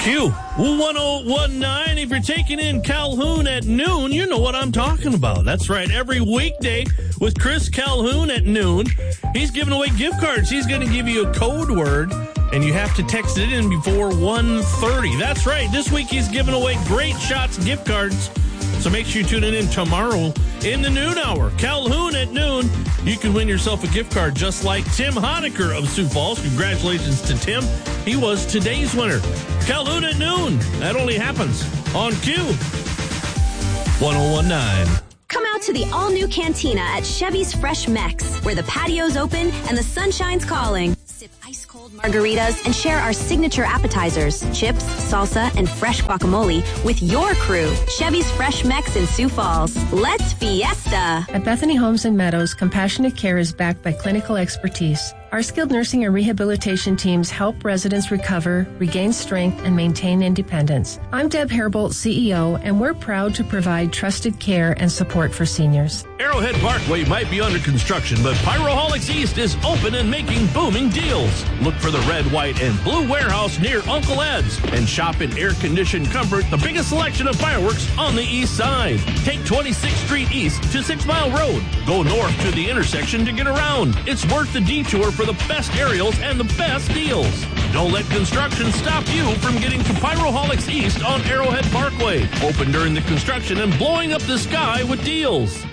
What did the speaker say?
Q 1019. If you're taking in Calhoun at noon, you know what I'm talking about. That's right. Every weekday with Chris Calhoun at noon, he's giving away gift cards. He's going to give you a code word, and you have to text it in before 1:30. That's right. This week he's giving away Great Shots gift cards. So make sure you tune in tomorrow in the noon hour. Calhoun at noon. You can win yourself a gift card just like Tim Honecker of Sioux Falls. Congratulations to Tim. He was today's winner. Calhoun at noon. That only happens on Q 1019. Come out to the all-new Cantina at Chevy's Fresh Mex, where the patio's open and the sunshine's calling. Sip ice-cold margaritas and share our signature appetizers, chips, salsa, and fresh guacamole with your crew. Chevy's Fresh Mex in Sioux Falls. Let's fiesta! At Bethany Homes and Meadows, compassionate care is backed by clinical expertise. Our skilled nursing and rehabilitation teams help residents recover, regain strength, and maintain independence. I'm Deb Hairbolt, CEO, and we're proud to provide trusted care and support for seniors. Arrowhead Parkway might be under construction, but Pyroholics East is open and making booming deals. Look for the red, white, and blue warehouse near Uncle Ed's and shop in air-conditioned comfort, the biggest selection of fireworks on the east side. Take 26th Street East to 6 Mile Road. Go north to the intersection to get around. It's worth the detour for the best aerials and the best deals. Don't let construction stop you from getting to Pyroholics East on Arrowhead Parkway. Open during the construction and blowing up the sky with deals.